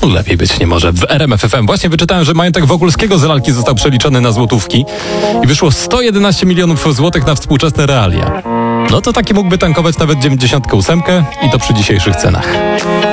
Lepiej być nie może. W RMF FM właśnie wyczytałem, że majątek Wokulskiego z lalki został przeliczony na złotówki i wyszło 111 milionów złotych na współczesne realia. No to taki mógłby tankować nawet 98 i to przy dzisiejszych cenach.